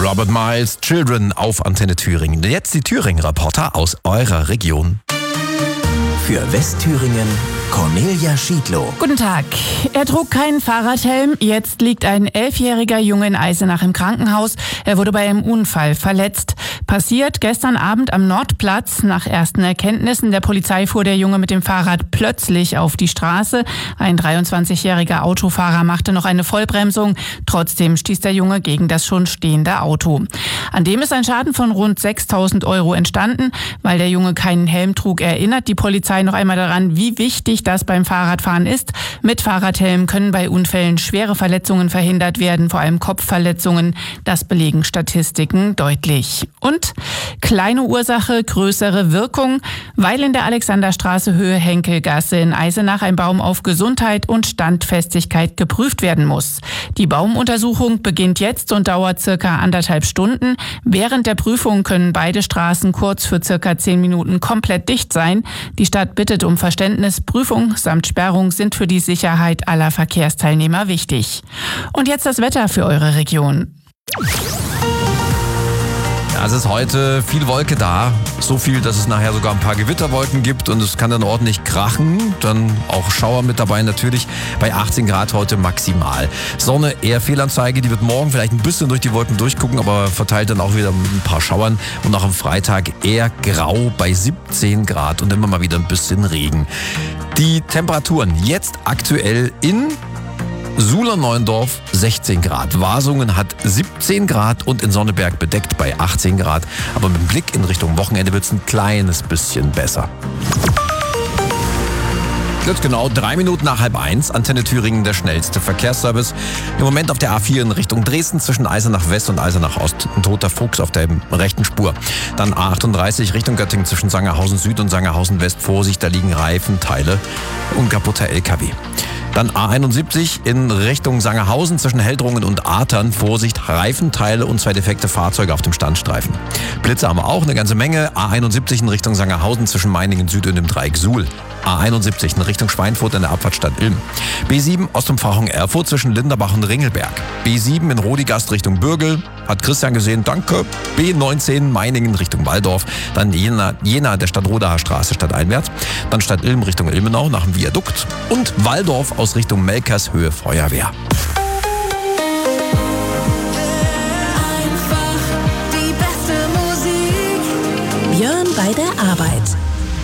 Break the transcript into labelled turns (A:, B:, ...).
A: Robert Miles, Children auf Antenne Thüringen. Jetzt die Thüringen-Reporter aus eurer Region.
B: Für Westthüringen Cornelia Schiedlow.
C: Guten Tag. Er trug keinen Fahrradhelm. Jetzt liegt ein 11-jähriger Junge in Eisenach im Krankenhaus. Er wurde bei einem Unfall verletzt. Passiert gestern Abend am Nordplatz. Nach ersten Erkenntnissen der Polizei fuhr der Junge mit dem Fahrrad plötzlich auf die Straße. Ein 23-jähriger Autofahrer machte noch eine Vollbremsung. Trotzdem stieß der Junge gegen das schon stehende Auto. An dem ist ein Schaden von rund 6.000 € entstanden. Weil der Junge keinen Helm trug, erinnert die Polizei noch einmal daran, wie wichtig das beim Fahrradfahren ist. Mit Fahrradhelm können bei Unfällen schwere Verletzungen verhindert werden, vor allem Kopfverletzungen. Das belegen Statistiken deutlich. Und kleine Ursache, größere Wirkung, weil in der Alexanderstraße Höhe Henkelgasse in Eisenach ein Baum auf Gesundheit und Standfestigkeit geprüft werden muss. Die Baumuntersuchung beginnt jetzt und dauert circa 1,5 Stunden. Während der Prüfung können beide Straßen kurz für circa 10 Minuten komplett dicht sein. Die Stadt bittet um Verständnis. Prüfung samt Sperrung sind für die Sicherheit aller Verkehrsteilnehmer wichtig. Und jetzt das Wetter für eure Region.
A: Ja, es ist heute viel Wolke da. So viel, dass es nachher sogar ein paar Gewitterwolken gibt und es kann dann ordentlich krachen. Dann auch Schauer mit dabei natürlich. Bei 18 Grad heute maximal. Sonne eher Fehlanzeige. Die wird morgen vielleicht ein bisschen durch die Wolken durchgucken, aber verteilt dann auch wieder mit ein paar Schauern. Und auch am Freitag eher grau bei 17 Grad und immer mal wieder ein bisschen Regen. Die Temperaturen jetzt aktuell in Suhler-Neuendorf 16 Grad. Wasungen hat 17 Grad und in Sonneberg bedeckt bei 18 Grad. Aber mit dem Blick in Richtung Wochenende wird es ein kleines bisschen besser. Jetzt genau 3 Minuten nach 12:30. Antenne Thüringen, der schnellste Verkehrsservice. Im Moment auf der A4 in Richtung Dresden zwischen Eisenach West und Eisenach Ost. Ein toter Fuchs auf der rechten Spur. Dann A38 Richtung Göttingen zwischen Sangerhausen Süd und Sangerhausen West. Vorsicht, da liegen Reifenteile und kaputter LKW. Dann A71 in Richtung Sangerhausen zwischen Heldrungen und Artern. Vorsicht, Reifenteile und 2 defekte Fahrzeuge auf dem Standstreifen. Blitze haben wir auch eine ganze Menge. A71 in Richtung Sangerhausen zwischen Meiningen Süd und dem Dreieck Suhl. A71 in Richtung Schweinfurt in der Abfahrtsstadt Ilm. B7 Ostumfahrung Erfurt zwischen Linderbach und Ringelberg. B7 in Rodigast Richtung Bürgel. Hat Christian gesehen, danke. B19 Meiningen Richtung Walldorf. Dann Jena der Stadtrodaer Straße stadteinwärts. Dann Stadt Ilm Richtung Ilmenau nach dem Viadukt. Und Walldorf aus Richtung Melkers Höhe Feuerwehr.
D: Einfach die beste Musik.
B: Björn bei der Arbeit.